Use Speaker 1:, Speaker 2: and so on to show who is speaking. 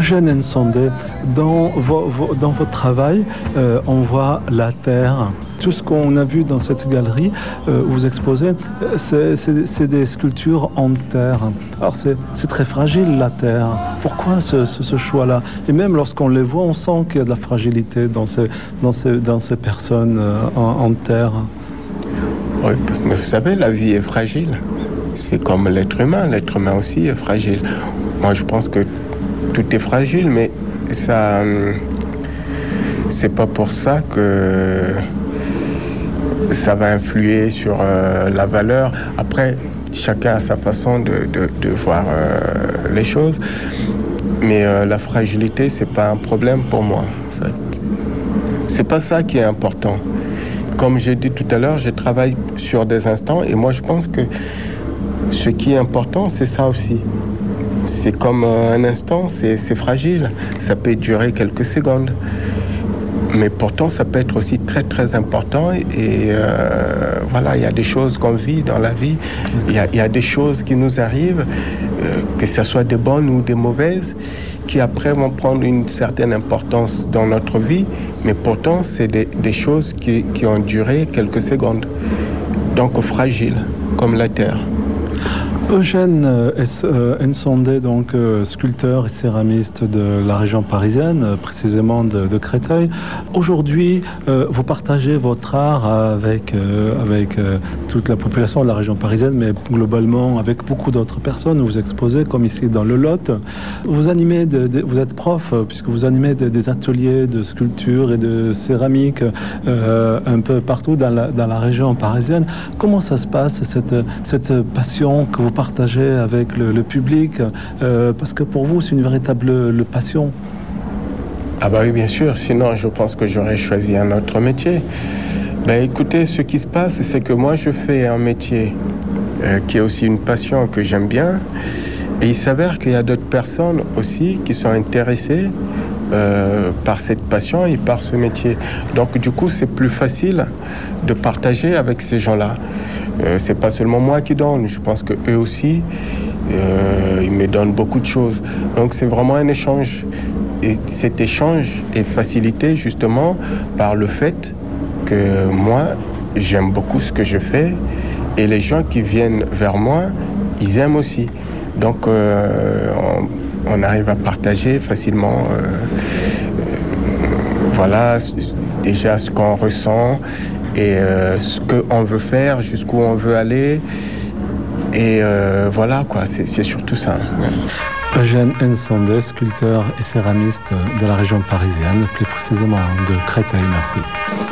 Speaker 1: Eugène Nsondé, dans votre travail, on voit la terre. Tout ce qu'on a vu dans cette galerie où vous exposez, c'est des sculptures en terre. Alors c'est très fragile la terre. Pourquoi ce choix-là? Et même lorsqu'on les voit, on sent qu'il y a de la fragilité dans ces personnes en terre.
Speaker 2: Oui, mais vous savez, la vie est fragile. C'est comme l'être humain aussi est fragile. Moi, je pense que tout est fragile, mais ça, c'est pas pour ça que ça va influer sur la valeur. Après, chacun a sa façon de voir les choses, mais la fragilité, c'est pas un problème pour moi. En fait. C'est pas ça qui est important. Comme j'ai dit tout à l'heure, je travaille sur des instants, et moi, je pense que ce qui est important, c'est ça aussi. C'est comme un instant, c'est fragile. Ça peut durer quelques secondes. Mais pourtant, ça peut être aussi très, très important. Et voilà, il y a des choses qu'on vit dans la vie. Il y a des choses qui nous arrivent, que ce soit des bonnes ou des mauvaises, qui après vont prendre une certaine importance dans notre vie. Mais pourtant, c'est des choses qui ont duré quelques secondes. Donc fragiles, comme la terre.
Speaker 1: Eugène Nsondé, donc sculpteur et céramiste de la région parisienne, précisément de Créteil. Aujourd'hui, vous partagez votre art avec toute la population de la région parisienne, mais globalement avec beaucoup d'autres personnes. Vous exposez, comme ici dans le Lot. Vous animez, vous êtes prof, puisque vous animez des ateliers de sculpture et de céramique un peu partout dans la région parisienne. Comment ça se passe, cette passion que vous partagez avec le public, parce que pour vous c'est une véritable passion.
Speaker 2: Ah bah oui, bien sûr, sinon je pense que j'aurais choisi un autre métier. Ben écoutez, ce qui se passe, c'est que moi je fais un métier qui est aussi une passion que j'aime bien, et il s'avère qu'il y a d'autres personnes aussi qui sont intéressées par cette passion et par ce métier. Donc du coup c'est plus facile de partager avec ces gens-là. C'est pas seulement moi qui donne, je pense que eux aussi ils me donnent beaucoup de choses. Donc c'est vraiment un échange, et cet échange est facilité justement par le fait que moi j'aime beaucoup ce que je fais, et les gens qui viennent vers moi ils aiment aussi. Donc on arrive à partager facilement voilà déjà ce qu'on ressent et ce qu'on veut faire, jusqu'où on veut aller, et voilà quoi, c'est surtout ça.
Speaker 1: Eugène Nsondé, sculpteur et céramiste de la région parisienne, plus précisément de Créteil. Merci.